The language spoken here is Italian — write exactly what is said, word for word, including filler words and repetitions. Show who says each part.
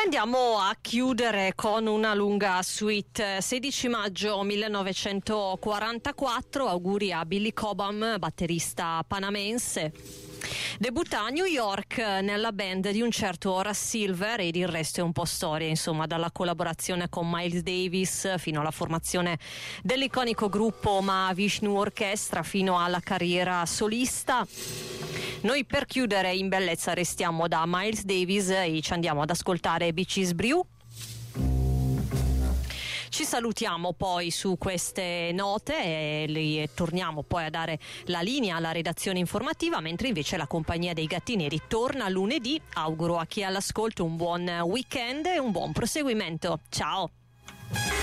Speaker 1: andiamo a chiudere con una lunga suite. Sedici maggio millenovecentoquarantaquattro, auguri a Billy Cobham, batterista panamense. Debutta a New York nella band di un certo Horace Silver, ed il resto è un po' storia, insomma, dalla collaborazione con Miles Davis fino alla formazione dell'iconico gruppo Mahavishnu Orchestra, fino alla carriera solista. Noi per chiudere in bellezza restiamo da Miles Davis e ci andiamo ad ascoltare Beaches Brew. Ci salutiamo poi su queste note e li torniamo poi a dare la linea alla redazione informativa, mentre invece la compagnia dei Gatti Neri torna lunedì. Auguro a chi è all'ascolto un buon weekend e un buon proseguimento. Ciao!